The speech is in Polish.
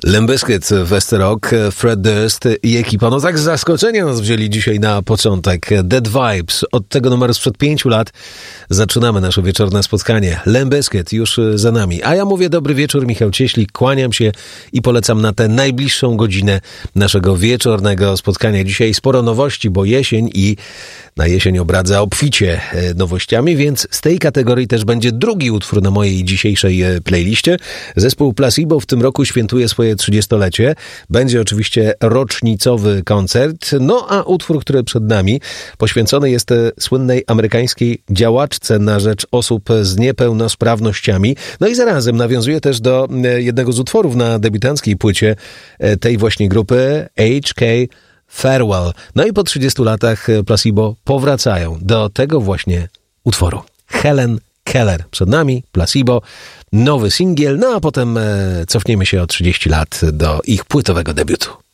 Limp Bizkit, West Rock, Fred Durst i ekipa. No tak z zaskoczenia nas wzięli dzisiaj na początek. Dead Vibes. Od tego numeru sprzed 5 lat zaczynamy nasze wieczorne spotkanie. Limp Bizkit już za nami. A ja mówię dobry wieczór, Michał Cieślik. Kłaniam się i polecam na tę najbliższą godzinę naszego wieczornego spotkania. Dzisiaj sporo nowości, bo jesień i na jesień obradza obficie nowościami, więc z tej kategorii też będzie drugi utwór na mojej dzisiejszej playliście. Zespół Placebo w tym roku świętuje swoje 30-lecie. Będzie oczywiście rocznicowy koncert. No a utwór, który przed nami, poświęcony jest słynnej amerykańskiej działaczce na rzecz osób z niepełnosprawnościami. No i zarazem nawiązuje też do jednego z utworów na debiutanckiej płycie tej właśnie grupy, HK Farewell. No i po 30 latach Placebo powracają do tego właśnie utworu. Helen Keller przed nami, Placebo, nowy singiel, no a potem cofniemy się o 30 lat do ich płytowego debiutu.